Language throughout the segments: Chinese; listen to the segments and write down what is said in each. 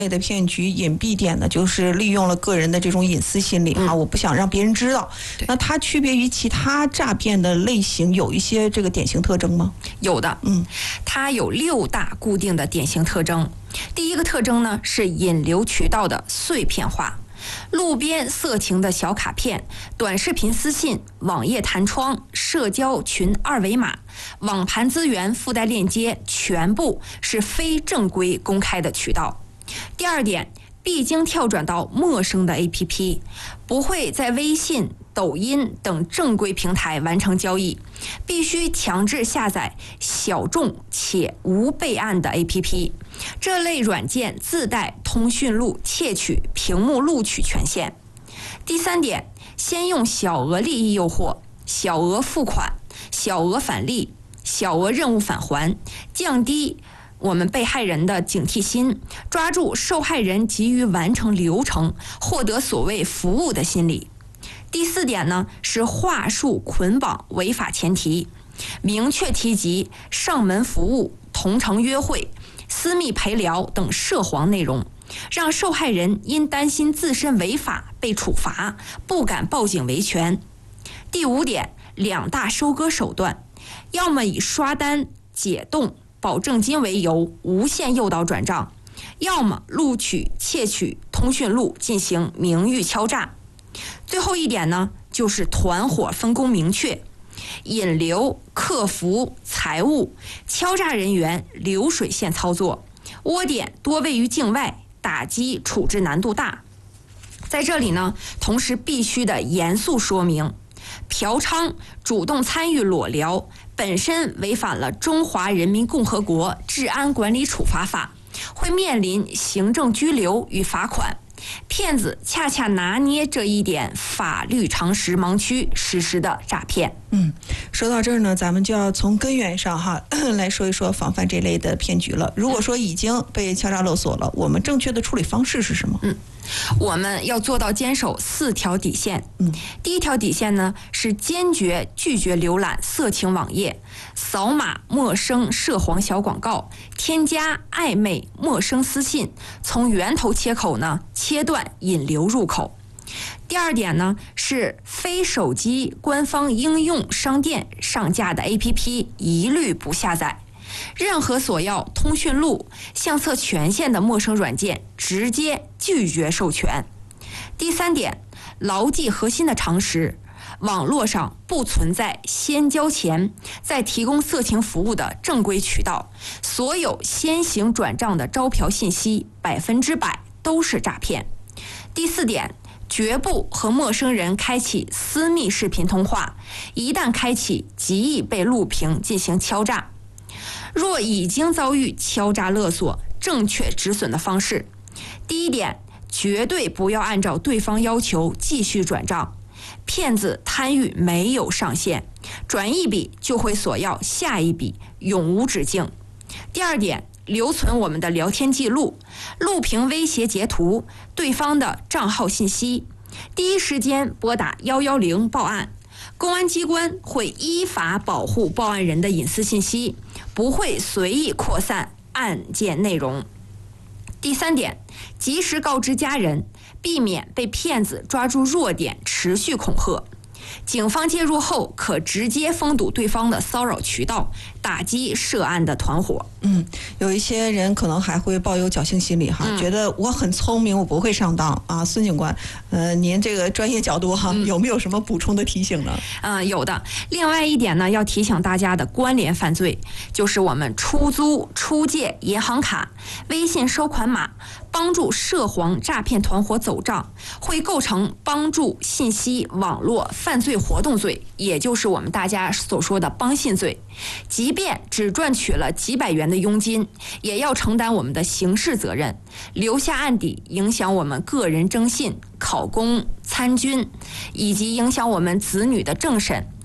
的骗局隐蔽点呢，就是利用了个人的这种隐私心理我不想让别人知道。那它区别于其他诈骗的类型，有一些这个典型特征吗？ 有的，它有6大固定的典型特征。第一个特征呢是引流渠道的碎片化，路边色情的小卡片、短视频私信、网页弹窗、社交群二维码、网盘资源附带链接，全部是非正规公开的渠道。第二点，必经跳转到陌生的 APP， 不会在微信、抖音等正规平台完成交易，必须强制下载小众且无备案的 APP。这类软件自带通讯录窃取、屏幕录取权限。第三点，先用小额利益诱惑、小额付款、小额返利、小额任务返还，降低我们被害人的警惕心，抓住受害人急于完成流程、获得所谓服务的心理。第四点呢，是话术捆绑违法前提，明确提及上门服务、同城约会、私密陪聊等涉黄内容，让受害人因担心自身违法被处罚，不敢报警维权。第五点，2大收割手段，要么以刷单、解冻、保证金为由无限诱导转账，要么录取、窃取通讯录进行名誉敲诈。最后一点呢，就是团伙分工明确，引流、客服、财务、敲诈人员流水线操作，窝点多位于境外，打击处置难度大。在这里呢，同时必须的严肃说明，嫖娼、主动参与裸聊本身违反了《中华人民共和国治安管理处罚法》，会面临行政拘留与罚款。骗子恰恰拿捏这一点法律常识盲区实施的诈骗。 说到这儿呢，咱们就要从根源上来说一说防范这类的骗局了。如果说已经被敲诈勒索了，我们正确的处理方式是什么？ 我们要做到坚守4条底线。第一条底线呢，是坚决拒绝浏览色情网页，扫码陌生涉黄小广告，添加暧昧陌生私信，从源头切口呢切断引流入口。第二点呢，是非手机官方应用商店上架的 APP 一律不下载，任何索要通讯录、相册权限的陌生软件直接拒绝授权。第三点，牢记核心的常识，网络上不存在先交钱再提供色情服务的正规渠道，所有先行转账的招嫖信息100%都是诈骗。第四点，绝不和陌生人开启私密视频通话，一旦开启极易被录屏进行敲诈。若已经遭遇敲诈勒索，正确止损的方式，第一点，绝对不要按照对方要求继续转账，骗子贪欲没有上限，转一笔就会索要下一笔，永无止境。第二点，留存我们的聊天记录，录屏威胁截图对方的账号信息，第一时间拨打110报案，公安机关会依法保护报案人的隐私信息，不会随意扩散案件内容。第三点，及时告知家人，避免被骗子抓住弱点持续恐吓。警方介入后，可直接封堵对方的骚扰渠道，打击涉案的团伙。 有一些人可能还会抱有侥幸心理觉得我很聪明，我不会上当啊。孙警官，您这个专业角度有没有什么补充的提醒呢？ 有的。另外一点呢，要提醒大家的关联犯罪，就是我们出租、出借银行卡、微信收款码，帮助涉黄诈骗团伙走账，会构成帮助信息网络犯罪活动罪，也就是我们大家所说的帮信罪。即便只赚取了几百元的佣金，也要承担我们的刑事责任，留下案底，影响我们个人征信、考公、参军，以及影响我们子女的政审。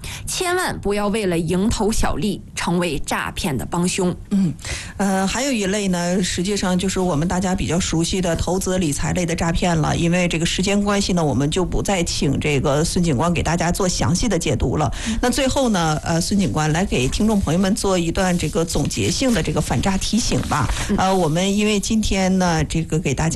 千万不要为了蝇头小利成为诈骗的帮凶。 还有一类呢，实际上就是我们大家比较熟悉的投资理财类的诈骗了。因为这个时间关系呢，我们就不再请这个孙警官给大家做详细的解读了。那最后呢，孙警官来给听众朋友们做一段这个总结性的这个反诈提醒吧。我们因为今天呢，这个给大家